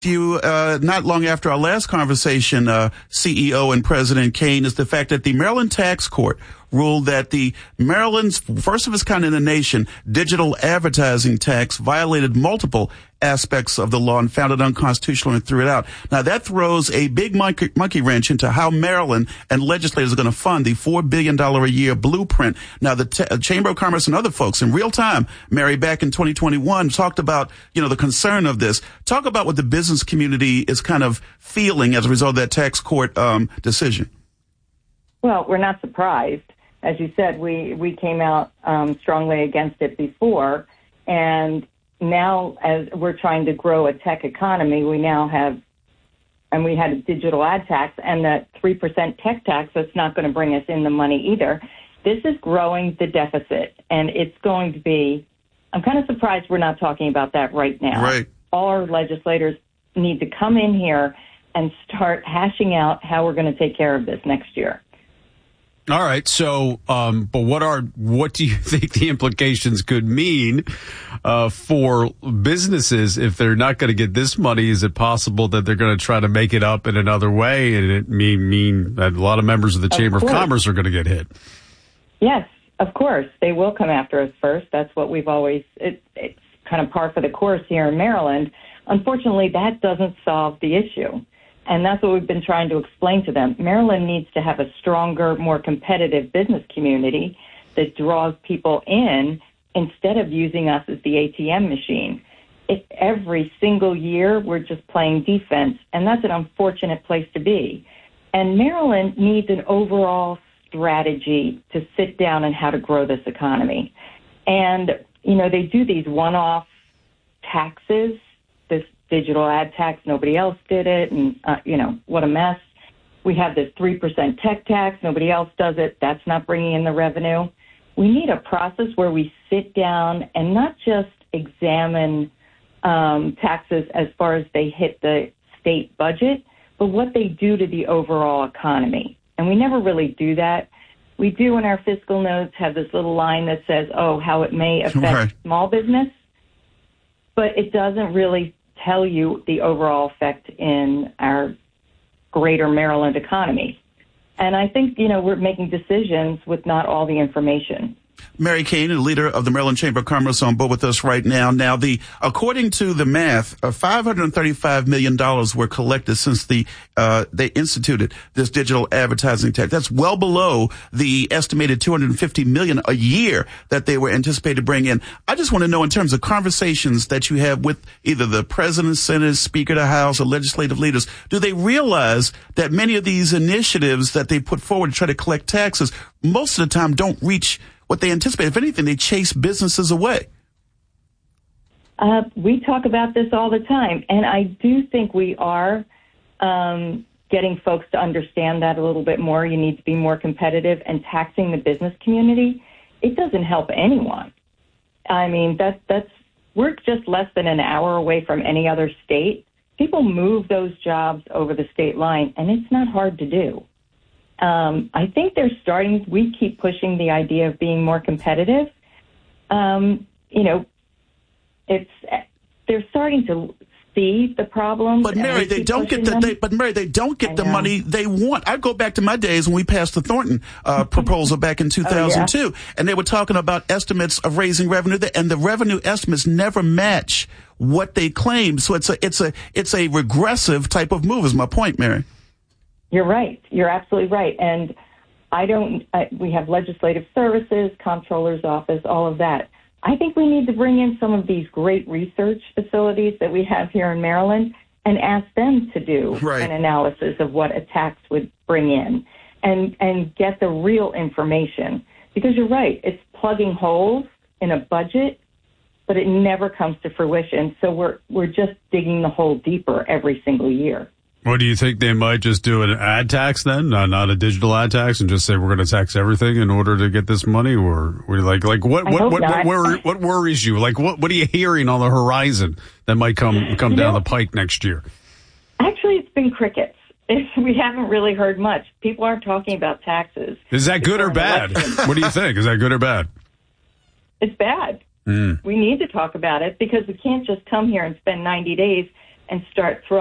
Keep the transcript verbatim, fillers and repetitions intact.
you uh, not long after our last conversation, uh, C E O and President Kaine, is the fact that the Maryland Tax Court ruled that the Maryland's first of its kind in the nation digital advertising tax violated multiple aspects of the law and found it unconstitutional and threw it out. Now that throws a big monkey, monkey wrench into how Maryland and legislators are going to fund the four billion dollars a year blueprint. Now the t- Chamber of Commerce and other folks in real time, Mary, back in twenty twenty-one talked about, you know, the concern of this. Talk about what the business community is kind of feeling as a result of that tax court um, decision. Well, we're not surprised. As you said, we, we came out um, strongly against it before, and now as we're trying to grow a tech economy, we now have, and we had a digital ad tax and that three percent tech tax that's not going to bring us in the money either. This is growing the deficit, and it's going to be, I'm kind of surprised we're not talking about that right now. Right. All our legislators need to come in here and start hashing out how we're going to take care of this next year. All right. So, um, but what are what do you think the implications could mean uh, for businesses if they're not going to get this money? Is it possible that they're going to try to make it up in another way, and it mean mean that a lot of members of the Chamber of Commerce are going to get hit? Yes, of course. They will come after us first. That's what we've always. It, it's kind of par for the course here in Maryland. Unfortunately, that doesn't solve the issue. And that's what we've been trying to explain to them. Maryland needs to have a stronger, more competitive business community that draws people in instead of using us as the A T M machine. It, every single year, we're just playing defense, and that's an unfortunate place to be. And Maryland needs an overall strategy to sit down and how to grow this economy. And, you know, they do these one-off taxes, this digital ad tax, nobody else did it, and, uh, you know, what a mess. We have this three percent tech tax, nobody else does it, that's not bringing in the revenue. We need a process where we sit down and not just examine um, taxes as far as they hit the state budget, but what they do to the overall economy. And we never really do that. We do in our fiscal notes have this little line that says, oh, how it may affect right. small business, but it doesn't really tell you the overall effect in our greater Maryland economy. And I think, you know, we're making decisions with not all the information. Mary Kaine, the leader of the Maryland Chamber of Commerce, on board with us right now. Now, the according to the math, uh, five hundred thirty-five million dollars were collected since the uh, they instituted this digital advertising tax. That's well below the estimated two hundred fifty million dollars a year that they were anticipated to bring in. I just want to know, in terms of conversations that you have with either the president, Senate, Speaker of the House, or legislative leaders, do they realize that many of these initiatives that they put forward to try to collect taxes most of the time don't reach what they anticipate? If anything, they chase businesses away. Uh, we talk about this all the time, and I do think we are um, getting folks to understand that a little bit more. You need to be more competitive, and taxing the business community, it doesn't help anyone. I mean, that, that's we're just less than an hour away from any other state. People move those jobs over the state line, and it's not hard to do. Um, I think they're starting, we keep pushing the idea of being more competitive. Um, you know, it's, they're starting to see the problem. But Mary, they don't get the, they, but Mary, they don't get the money they want. I go back to my days when we passed the Thornton, uh, proposal back in two thousand two, oh, yeah. And they were talking about estimates of raising revenue, and the revenue estimates never match what they claim. So it's a, it's a, it's a regressive type of move is my point, Mary. You're right. You're absolutely right. And I don't, I, we have legislative services, comptroller's office, all of that. I think we need to bring in some of these great research facilities that we have here in Maryland and ask them to do right. an analysis of what a tax would bring in and, and get the real information. Because you're right, it's plugging holes in a budget, but it never comes to fruition. So we're, we're just digging the hole deeper every single year. What do you think, they might just do an ad tax then, not, not a digital ad tax, and just say we're going to tax everything in order to get this money? Or we're like, like what, what, what, what, worry, what worries you? Like, what, what are you hearing on the horizon that might come, come down the pike next year? Actually, it's been crickets. It's, we haven't really heard much. People aren't talking about taxes. Is that good or bad? What do you think? Is that good or bad? It's bad. Mm. We need to talk about it because we can't just come here and spend ninety days and start throwing